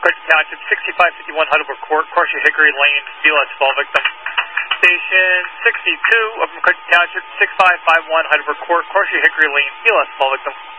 McCutcheon Township, 6551 Heidelberg Court, Horseshoe Hickory Lane, BLS fall victim. Station 62 of McCutcheon Township, 6551 Heidelberg Court, Horseshoe Hickory Lane, BLS fall victim.